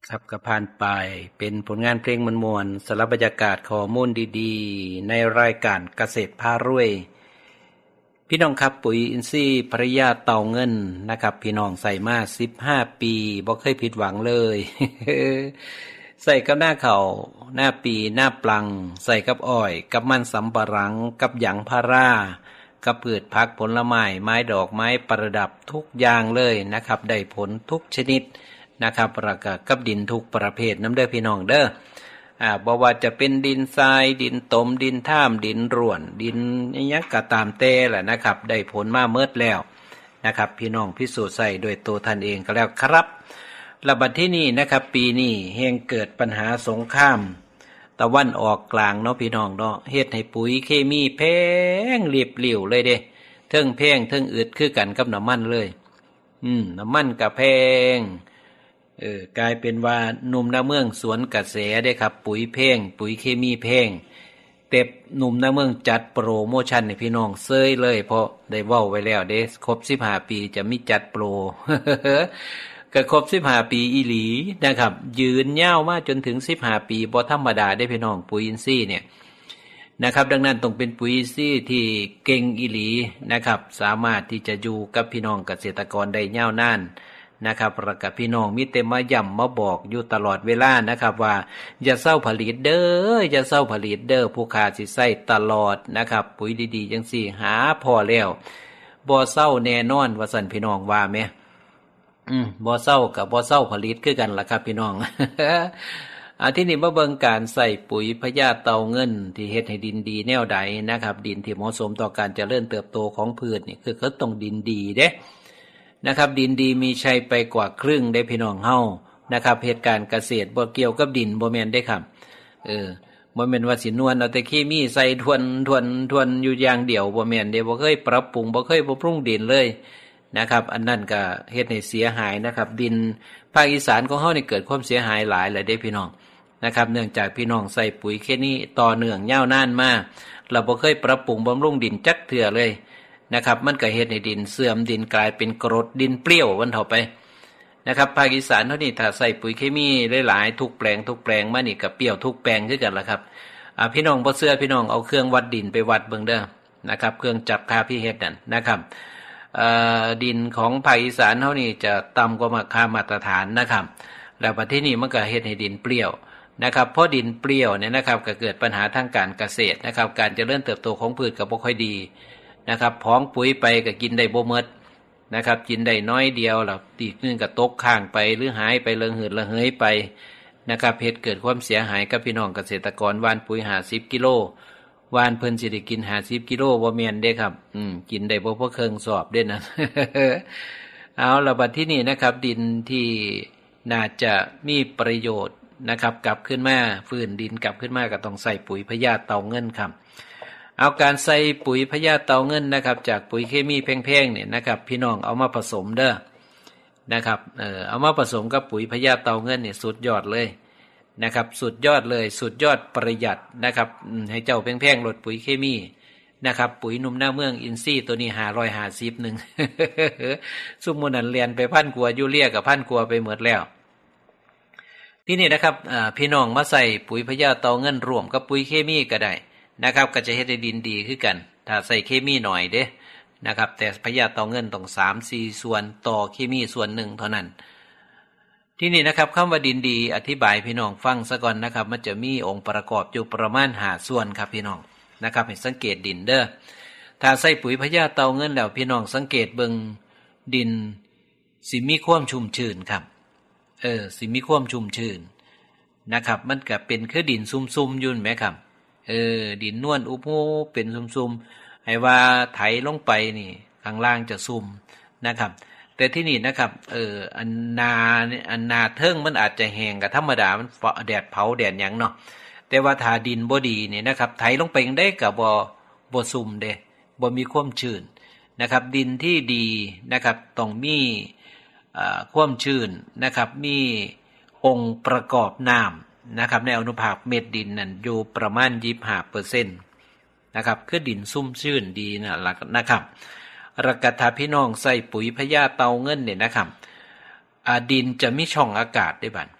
ครับก็ผ่านไปเป็นผลงานเพลงมวลๆสารบบรรยากาศข้อมูลดีๆในรายการเกษตรพารวยพี่น้องครับปุ๋ยอินทรีย์ภรยาเต่าเงินนะครับพี่น้องใส่มา15 ปีบ่เคยผิดหวังเลย ใส่กับหน้าเขาหน้าปีหน้าปลังใส่กับอ้อยกับมันสำปะหลังกับหยางพารากับพืชผักผลไม้ไม้ดอกไม้ประดับทุกอย่างเลยนะครับได้ผลทุกชนิดนะครับประกอบกับดินทุกประเภทน้ำเด้อพี่น้องเด้อบ่ว่าจะเป็นดินทรายดินตมดินท่ามดินร่วนดินอิหยังก็ตามแต่แหละนะครับได้ผลมาเมิดแล้วนะครับพี่น้องพิสูจน์ใส่ด้วยตัวท่านเองก็แล้วครับระบัดที่นี่นะครับปีนี้แห่งเกิดปัญหาสงครามตะวันออกกลางเนาะพี่น้องเนาะเฮ็ดให้ปุ๋ยเคมีแพงเรียบหลิ่วเลยเด้เทิงแพงเทิงอึดคือกันกับน้ำมันเลยน้ำมันก็แพงกลายเป็นว่าหนุ่มนาเมืองสวนกระแสได้ครับปุ๋ยแพงปุ๋ยเคมีแพงเต็บหนุ่มนาเมืองจัดโปรโมชั่นให้พี่น้องเซยเลยเพราะได้เว้าไว้แล้วเด้ครบ15 ปีจะมีจัดโปร ก็ครบ15 ปีอีหลีนะครับยืนยาวมาจนถึง15 ปีบ่ธรรมดาได้พี่น้องปุ๋ยอินทรีย์เนี่ยนะครับดังนั้นต้องเป็นปุ๋ยอินทรีย์ที่เก่งอีหลีนะครับสามารถที่จะอยู่กับพี่น้องเกษตรกรได้ยาวนานนะครับประกาศพี่น้องมีแต่มาย้ำมาบอกอยู่ตลอดเวลานะครับว่าอย่าเศร้าผลิตเด้ออย่าเศร้าผลิตเด้อผู้ค้าสิใช้ตลอดนะครับปุ๋ยดีๆจังซี่หาพอแล้วบ่เศร้าแน่นอนว่าซั่นพี่น้องว่าแม่บ่เศร้ากับบ่เศร้าผลิตคือกันล่ะครับพี่น้อง ที่นี่มาเบิ่งการใส่ปุ๋ยพญาเต่าเงินที่เฮ็ดให้ดินดีแนวใดนะครับดินที่เหมาะสมต่อการเจริญเติบโตของพืชนี่คือเขาต้องดินดีเด้นะครับดินดีมีชัยไปกว่าครึ่งได้พี่น้องเฮานะครับเหตุการณ์เกษตรบ่เกี่ยวกับดินบ่แม่นได้ครับบ่แม่นว่าสินวลเอาแต่เคมีใส่ทวนอยู่อย่างเดียวบ่แม่นเด้บ่เคยปรับปรุงบ่เคยบำรุงดินเลยนะครับอันนั้นก็เฮ็ดให้เสียหายนะครับดินภาคอีสานของเฮานี่เกิดความเสียหายหลายเลยเด้พี่น้องนะครับเนื่องจากพี่น้องใส่ปุ๋ยแค่นี้ต่อเนื่องยาวนานมาเราบ่เคยปรับปรุงบำรุงดินจักเทื่อเลยนะครับมันก็เฮ็ดให้ดินเสื่อมดินกลายเป็นกรดดินเปรี้ยววันเท่าไปนะครับภาคอีสานเฮานี่ถ้าใส่ปุ๋ยเคมีหลายๆทุกแปลงมานี่ก็เปรี้ยวทุกแปลงคือกันล่ะครับพี่น้องบ่เชื่อพี่น้องเอาเครื่องวัดดินไปวัดเบิ่งเด้อนะครับเครื่องจับค่าpHนั่นนะครับดินของภาคอีสานเฮานี่จะต่ำกว่าค่ามาตรฐานนะครับแล้วประเทศนี้มันก็เฮ็ดให้ดินเปรี้ยวนะครับเพราะดินเปรี้ยวเนี่ยนะครับก็เกิดปัญหาทางการเกษตรนะครับการเจริญเติบโตของพืชก็บ่ค่อยดีนะครับพร้อมปุ๋ยไปก็กินได้บ่หมดนะครับกินได้น้อยเดียวแล้วอีกนึงก็ตกค้างไปหรือหายไปเลิงหืดระเหยไปนะครับเฮ็ดเกิดความเสียหายกับพี่น้องเกษตรกรหว่านปุ๋ย50 กิโลวานเพิ่นสิได้กิน50 กิโลบ่แม่นเด้ครับกินได้บ่พอครึ่งสอบเด้นะ เอาล่ะบัดที่นี่นะครับดินที่น่าจะมีประโยชน์นะครับกลับขึ้นมาฟื้นดินกลับขึ้นมาก็ต้องใส่ปุ๋ยพญาเต่าเงินครับเอาการใส่ปุ๋ยพญาเต่าเงินนะครับจากปุ๋ยเคมีแพงๆเนี่ยนะครับพี่น้องเอามาผสมเด้อนะครับเอามาผสมกับปุ๋ยพญาเต่าเงินเนี่ยสุดยอดเลยนะครับสุดยอดเลยสุดยอดประหยัดนะครับให้เจ้าแพงๆลดปุ๋ยเคมีนะครับปุ๋ยหนุ่มหน้าเมืองอินทรีย์ตัวนี้550นึง ซุมมื้อนั้นเรียนไป1,000 กว่ายูเรียกับ1,000 กว่าไปหมดแล้วที่นี่นะครับพี่น้องมาใส่ปุ๋ยพญาเต่าเงินรวมกับปุ๋ยเคมีก็ได้นะครับก็จะเฮ็ดให้ดินดีคือกันถ้าใส่เคมีหน่อยเด้นะครับแต่พญาเต่าเงินต้อง 3-4 ส่วนต่อเคมีส่วน1เท่านั้นที่นี่นะครับคำว่าดินดีอธิบายพี่น้องฟังซะก่อนนะครับมันจะมีองค์ประกอบอยู่ประมาณ5ส่วนครับพี่น้องนะครับให้สังเกตดินเด้อถ้าใส่ปุ๋ยพญาเต่าเงินแล้วพี่น้องสังเกตเบิ่งดินสิมีความชุ่มชื้นครับสิมีความชุ่มชื้นนะครับมันก็เป็นคือดินซุ่มๆอยู่แม่ครับดินนวลอุบเป็นซุ่มๆให้ว่าไถลงไปนี่ข้างล่างจะซุ่มนะครับแต่ที่นี่นะครับอันนาเทิงมันอาจจะแห้งกับธรรมดามันแดดเผาแดดหยังเนาะแต่ว่าถ้าดินบ่ดีนี่นะครับไถลงไปจังได๋ก็บ่ซุ่มเด้บ่มีความชื้นนะครับดินที่ดีนะครับต้องมีความชื้นนะครับมีองค์ประกอบน้ำนะครับในอนุภาคเม็ดดินนั่นอยู่ประมาณ 25% นะครับคือดินซุ่มชื้นดีนะครับรักษาพี่น้องใส่ปุ๋ยพญาเต่าเงินเนี่ยนะครับดินจะมีช่องอากาศได้บัด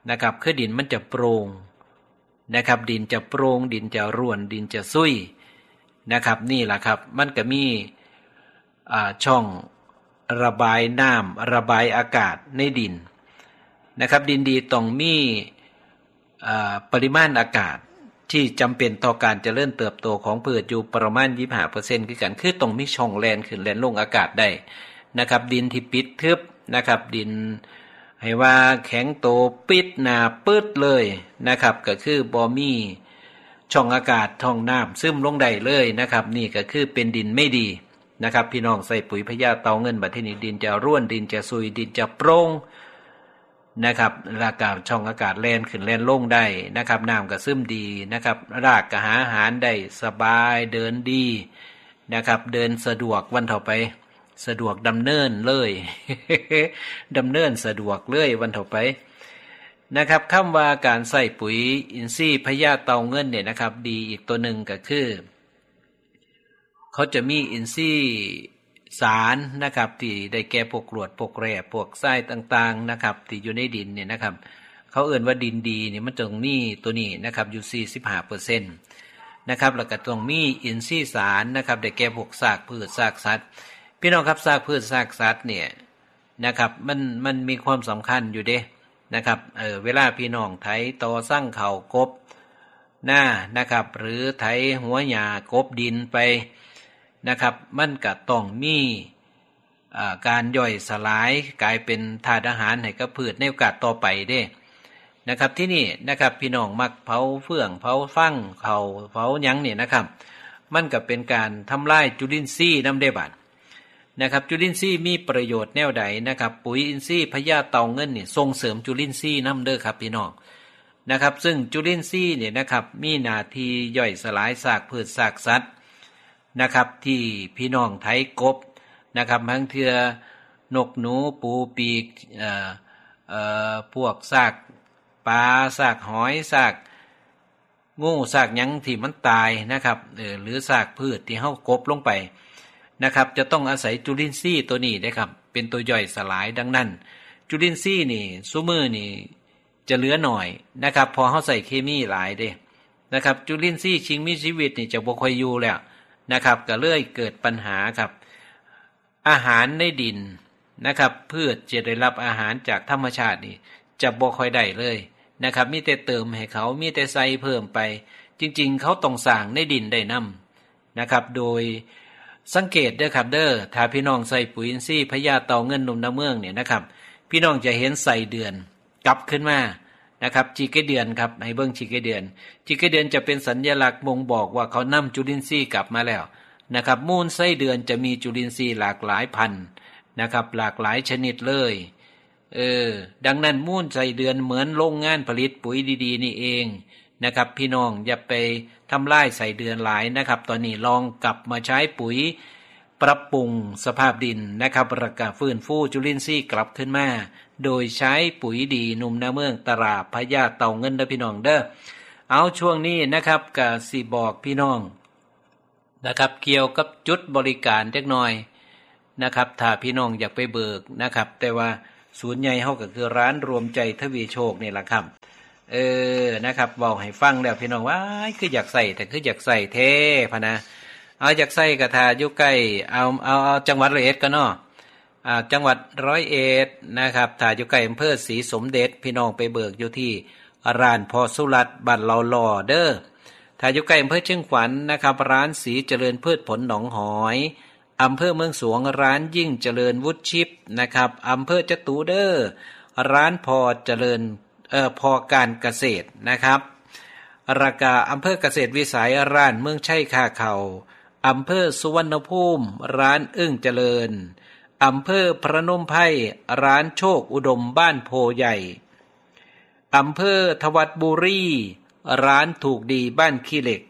นะครับคือดินมันจะโปร่งนะครับดินจะโปร่งดินจะร่วนดินจะซุยนะครับนี่แหละครับมันก็มีช่องระบายน้ำระบายอากาศในดินนะครับดินดีต้องมีปริมาณอากาศที่จำเป็นต่อการเจริญเติบโตของพืชอยู่ประมาณ 25% คือกันคือต้องมีช่องแล่นขึ้นแล่นลงอากาศได้นะครับดินที่ปิดทึบนะครับดินให้ว่าแข็งโตปิดหนาปืดเลยนะครับก็คือบ่มีช่องอากาศช่องน้ำซึมลงได้เลยนะครับนี่ก็คือเป็นดินไม่ดีนะครับพี่น้องใส่ปุ๋ยพญาเต่าเงินบัดทีนี้ดินจะร่วนดินจะซุยดินจะโปร่งนะครับอากาศช่องอากาศแล่นขึ้นแล่นลงได้นะครับน้ำก็ซึมดีนะครับรากก็หาอาหารได้สบายเดินดีนะครับเดินสะดวกวันต่อไปสะดวกดำเนินเลย ดำเนินสะดวกเลยวันต่อไปนะครับคำว่าการใส่ปุ๋ยอินทรีย์พญาเต่าเงินเนี่ยนะครับดีอีกตัวหนึ่งก็คือเขาจะมีอินทรีย์สารนะครับที่ได้แก่พวกกรวดพวกแร่พวกทรายต่างๆนะครับที่อยู่ในดินเนี่ยนะครับเขาเอ่ยว่าดินดีเนี่ยมันต้องมีตัวนี้นะครับอยู่ 45% นะครับแล้วก็ต้องมีอินทรีย์สารนะครับได้แก่พวกซากพืชซากสัตว์พี่น้องครับซากพืชซากสัตว์เนี่ยนะครับมันมีความสำคัญอยู่เด้นะครับเวลาพี่น้องไถตอสั่งเข่ากบหน้านะครับหรือไถหัวหญ้ากบดินไปนะครับมันก็ต้องมีการย่อยสลายกลายเป็นธาตุอาหารให้กับพืชในโอกาสต่อไปเด้นะครับที่นี่นะครับพี่น้องมักเผาเฟื่องเผาฟั่งเผาหยังเนี่ยนะครับมันก็เป็นการทำลายจุลินทรีย์นำได้บัดนะครับจุลินทรีย์มีประโยชน์แนวใดนะครับปุ๋ยอินทรีย์พญาเต่าเงินนี่ส่งเสริมจุลินทรีย์นำเด้อครับพี่น้องนะครับซึ่งจุลินทรีย์เนี่ยนะครับมีหน้าที่ย่อยสลายซากพืชซากสัตว์นะครับที่พี่น้องไถกบนะครับบางเทื่อนกหนูปูปีกพวกซากปลาซากหอยซากงูซากหยังที่มันตายนะครับหรือซากพืชที่เฮากบลงไปนะครับจะต้องอาศัยจุลินทรีย์ตัวนี้นะครับเป็นตัวย่อยสลายดังนั้นจุลินทรีย์นี่ซุมื้อนี่จะเหลือหน่อยนะครับพอเฮาใส่เคมีหลายเด้นะครับจุลินทรีย์สิ่งมีชีวิตนี่จะบ่ค่อยอยู่แล้วนะครับก็เลยเกิดปัญหาครับอาหารในดินนะครับพืชจะได้รับอาหารจากธรรมชาตินี่จะบ่ค่อยได้เลยนะครับมีแต่เติมให้เขามีแต่ใส่เพิ่มไปจริงๆเขาต้องสร้างในดินได้นำนะครับโดยสังเกตเด้อครับเด้อถ้าพี่น้องใส่ปุ๋ยอินทรีย์พญาเต่าเงินหนุ่มนาเมืองเนี่ยนะครับพี่น้องจะเห็นใส่เดือนกลับขึ้นมานะครับจีเกเดือนครับให้เบิ่งจีเกเดือนจะเป็นสัญลักษณ์บ่งบอกว่าเขานำจุลินทรีย์กลับมาแล้วนะครับมูลไส้เดือนจะมีจุลินทรีย์หลากหลายพันธุ์นะครับหลากหลายชนิดเลยดังนั้นมูลไส้เดือนเหมือนโรงงานผลิตปุ๋ยดีๆนี่เองนะครับพี่น้องอย่าไปทำลายไส้เดือนหลายนะครับตอนนี้ลองกลับมาใช้ปุ๋ยปรับปรุงสภาพดินนะครับประกาศฟื้นฟูจุลินทรีย์กลับขึ้นมาโดยใช้ปุ๋ยดีหนุ่มนาเมืองตราพญาเต่าเงินเด้อพี่น้องเด้อเอาช่วงนี้นะครับก็สิบอกพี่น้องนะครับเกี่ยวกับจุดบริการเล็กน้อยนะครับถ้าพี่น้องอยากไปเบิกนะครับแต่ว่าศูนย์ใหญ่เฮาก็คือร้านรวมใจทวีโชคนี่แหละครับนะครับบอกให้ฟังแล้วพี่น้องว่าคืออยากใส่แต่คืออยากใส่แท้พะนะเอาอยากใส่กระทาอยู่ใกล้เอาจังหวัดร้อยเอ็ดก็เนาะจังหวัดร้อยเอ็ดนะครับถ้าอยู่ใกล้อำเภอศรีสมเด็จพี่น้องไปเบิกอยู่ที่ร้านพอสุรัตน์บ้านเราหล่อเด้อถ้าอยู่ใกล้อำเภอเชียงขวัญนะครับร้านสีเจริญพืชผลหนองหอยอำเภอเมืองสวงร้านยิ่งเจริญวุฒิชิปนะครับอำเภอจตุเด้อร้านพอเจริญพอการเกษตรนะครับรากาอำเภอเกษตรวิสัยร้านเมืองชัยค่าเข่าอำเภอสุวรรณภูมิร้านอึ้งเจริญอำเภอพระนมไพรร้านโชคอุดมบ้านโพใหญ่อำเภอทวัดบุรีร้านถูกดีบ้านขี้เหล็ก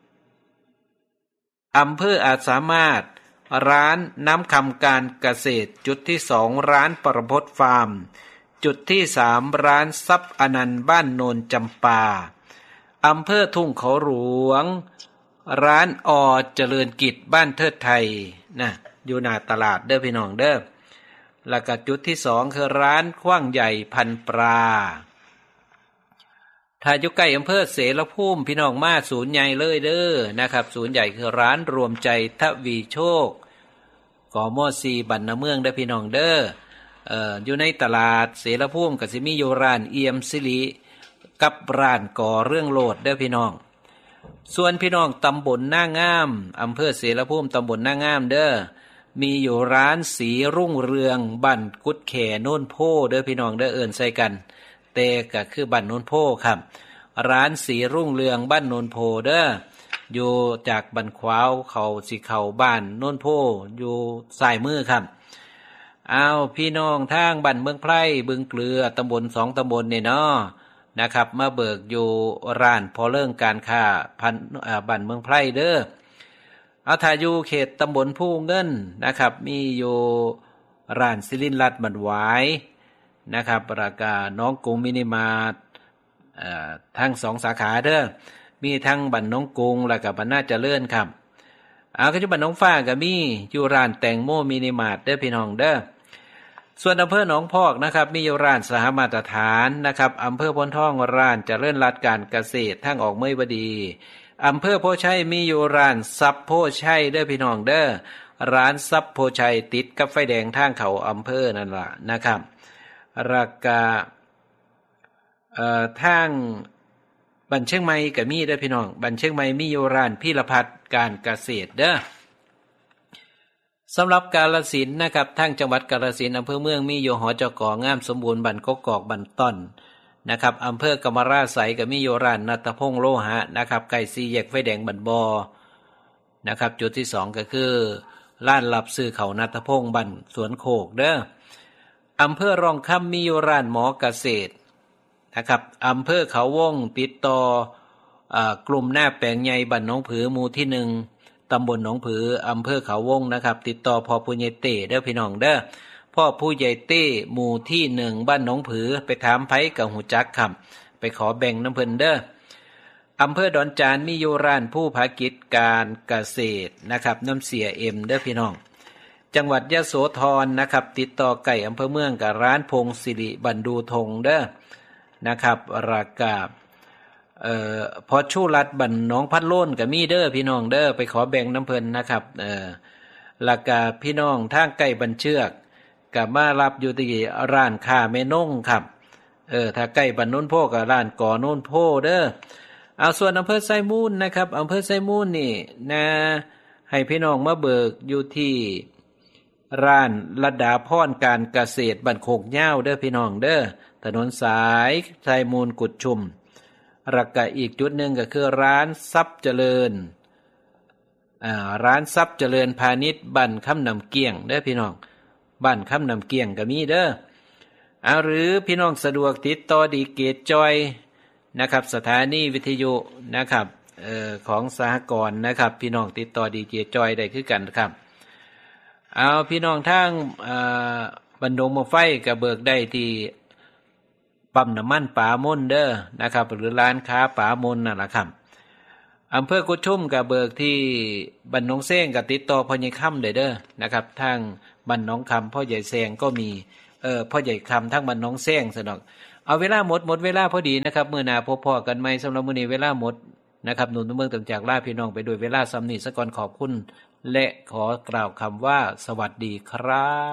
อำเภออาจสามารถร้านน้ำคำการเกษตรจุดที่2ร้านประพจน์ฟาร์มจุดที่3ร้านทรัพย์อนันต์บ้านโนนจำปาอำเภอทุ่งเขาหลวงร้านอเจริญกิจบ้านเทิดไทยนะอยู่หน้าตลาดเด้อพี่น้องเด้อแล้วก็จุดที่2คือร้านขว้างใหญ่พันปลาถ้าอยู่ใกล้อำเภอเสรภูมิพี่น้องมาศูนย์ใหญ่เลยเด้อนะครับศูนย์ใหญ่คือร้านรวมใจทวีโชคกม.4 บันนาเมืองเด้อพี่น้องเด้ออยู่ในตลาดเสรภูมิก็สิมีอยู่ร้านเอี่ยมสิริกับร้านก่อเรื่องโลดเด้อพี่น้องส่วนพี่น้องตำบลหน้างามอำเภอเสรภูมิตำบลหน้างามเด้อมีอยู่ร้านสีรุ่งเรืองบ้านกุดแขโน่นโพเด้อพี่น้องเด้อเอิ้นใส่กันแต่ก็คือบ้านโน่นโพครับร้านสีรุ่งเรืองบ้านโน่นโพเด้ออยู่จากบ้านขวาวเขาสิเข้าบ้านโน่นโพอยู่ซ้ายมือครับเอาพี่น้องทางบ้านเมืองไพร่บึงเกลือตำบล2ตำบลเนี่ยเนาะนะครับมาเบิกอยู่ร้านพอเรื่องการค้าบ้านเมืองไพร่เด้อเอาถ้าอยู่เขตตำบลผู้เงินนะครับมีอยู่ร้านศิรินทร์รัตน์บันหวายนะครับราคาน้องกรุงมินิมาร์ททั้ง2สาขาเด้อมีทั้งบ้านน้องกรุงแล้วก็บ้านนาเจริญครับก็อยู่บ้านน้องฟ้าก็มีอยู่ร้านแตงโมมินิมาร์ทเด้อพี่น้องเด้อส่วนอำเภอหนองพอกนะครับมีอยู่ร้านสหมาตรฐานนะครับอำเภอพ้นท่องร้านเจริญรัตน์การเกษตรทั้งออกเมยบดีอำเภอโพชัยมีอยู่ร้านซับโพชัยเด้อพี่น้องเด้อร้านซับโพชัยติดกับไฟแดงทางเขาอำเภอนั่นล่ะนะครับราคาทางบันเชียงใหม่ก็มีเด้อพี่น้องบันเชียงใหม่มีอยู่ร้านพิรพัฒน์การเกษตรเด้อสำหรับกาฬสินธุ์นะครับทางจังหวัดกาฬสินธุ์อำเภอเมืองมีอยู่หจก.งามสมบูรณ์บ้านกกอกบ้านต้นนะครับอำเภอกำมะราไสก็มีอยู่ร้านณัฐพงษ์โลหะนะครับใกล้สี่แยกไฟแดงบ้านบอนะครับจุดที่2ก็คือร้านรับซื้อเขาณัฐพงษ์บ้านสวนโคกเด้ออำเภอรองคำมีอยู่ร้านหมอเกษตรนะครับอำเภอเขาวงติดต่อกลุ่มหน้าแปลงใหญ่บ้านหนองผือหมู่ที่1ตำบลหนองผืออำเภอเขาวงนะครับติดต่อพ่อผู้ใหญ่เต้เด้อพี่น้องเด้อพ่อผู้ใหญ่เต้หมู่ที่1บ้านหนองผือไปถามไผกับหูจักครับไปขอแบ่งน้ำเพิ่นเด้ออำเภอดอนจานมีอยู่ร้านผู้ภากิจการเกษตรนะครับน้ำเสียเอ็มเด้อพี่น้องจังหวัดยโสธรนะครับติดต่อไก่อำเภอเมืองกับร้านพงศิริบรรดูธงเด้อนะครับราคาพอชูรัดบันน้องพัดโล้นก็มีเด้อพี่น้องเด้อไปขอแบ่งน้ำเพิ่นนะครับราคาพี่น้องทางไก่บันเชือกก็มารับอยู่ที่ร้านค้าแม่นงครับถ้าใกล้บ้านโน้นโพก็ร้านก่อโน้นโพเด้อเอาส่วนอำเภอไซมูลนะครับอำเภอไซมูลนี่นะให้พี่น้องมาเบิกอยู่ที่ร้านระดาพรการเกษตรบ้านโคกเหย้าเด้อพี่น้องเด้อถนนสายไซมูลกุดชุมรักกะอีกจุดหนึ่งก็คือร้านทรัพย์เจริญร้านทรัพย์เจริญพาณิชย์บ้านคำนำเกี้ยงเด้อพี่น้องบ้านคำนำเกี้ยงก็มีเด้อหรือพี่น้องสะดวกติดต่อดีเกตจอยนะครับสถานีวิทยุนะครับของสหกรณ์นะครับพี่น้องติดต่อดีเกตจอยได้คือกันครับเอาพี่น้องทางบันดงมะไฟก็เบิกได้ที่ปั๊มน้ำมันป๋ามนเด้อนะครับหรือร้านค้าป๋ามนนั่นแหละครับอำเภอกุดชุมก็เบิกที่บ้านหนองแซงก็ติดต่อพ่อใหญ่ค่ำได้เด้อนะครับทางบ้านหนองคำพ่อใหญ่แซงก็มีพ่อใหญ่คำทั้งบ้านหนองแซงซะดอกเอาเวลาหมดเวลาพอดีนะครับมื้อหน้าพบพ่อกันใหม่สำหรับมื้อนี้เวลาหมดนะครับหนุนเมืองต่างจากลาพี่น้องไปด้วยเวลาซ้ำนี้ซะก่อนขอบคุณและขอกล่าวคำว่าสวัสดีครับ